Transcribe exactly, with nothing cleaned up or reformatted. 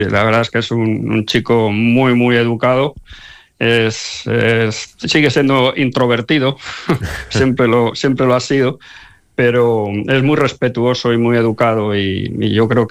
La verdad es que es un, un chico muy, muy educado. Es, es, sigue siendo introvertido, siempre, lo, siempre lo ha sido, pero es muy respetuoso y muy educado y, y yo creo que